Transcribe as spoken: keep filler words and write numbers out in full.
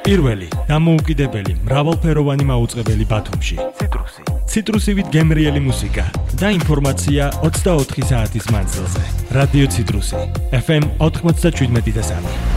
პირველი, დამოუკიდებელი, მრავალფეროვანი მაუწყებელი ბათუმში. ციტრუსი. ციტრუსივით გემრიელი მუსიკა და ინფორმაცია ოცდაოთხი საათის მანძილზე. რადიო ციტრუსი. ეფ ემ ოთხმოცდაშვიდმეტი და სამი.